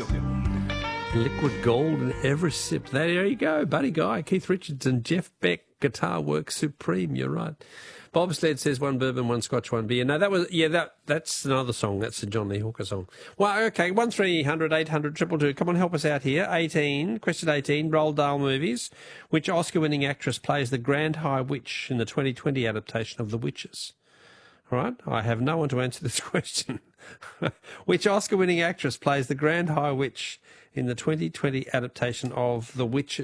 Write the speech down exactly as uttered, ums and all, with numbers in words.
Hill. Liquid gold in every sip. There you go, Buddy Guy, Keith Richardson, Jeff Beck, Guitar Works Supreme. You're right. Bob Sled says one bourbon, one scotch, one beer. No, that was, yeah, that that's another song. That's the John Lee Hooker song. Well, okay, one three hundred eight hundred two two. Come on, help us out here. eighteen, question eighteen, Roald Dahl movies. Which Oscar-winning actress plays the Grand High Witch in the twenty twenty adaptation of The Witches? All right, I have no one to answer this question. Which Oscar-winning actress plays the Grand High Witch in the twenty twenty adaptation of The Witches?